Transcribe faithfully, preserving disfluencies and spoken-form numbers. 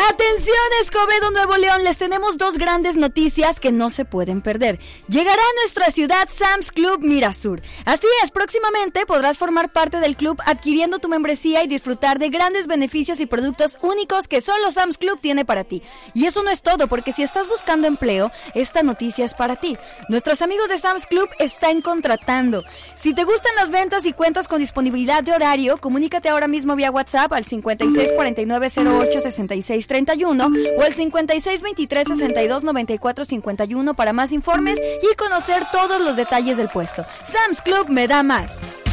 Atención, Escobedo, Nuevo León, les tenemos dos grandes noticias que no se pueden perder. Llegará a nuestra ciudad Sam's Club Mirasur. Así es, próximamente podrás formar parte del club adquiriendo tu membresía y disfrutar de grandes beneficios y productos únicos que solo Sam's Club tiene para ti. Y eso no es todo, porque si estás buscando empleo, esta noticia es para ti. Nuestros amigos de Sam's Club están contratando. Si te gustan las ventas y cuentas con disponibilidad de horario, comunícate ahora mismo vía WhatsApp al cincuenta y seis cuarenta y nueve cero ocho sesenta y seis treinta y uno o al cincuenta y seis veintitrés sesenta y dos noventa y cuatro cincuenta y uno para más informes y conocer todos los detalles del puesto. Sam's Club me da más.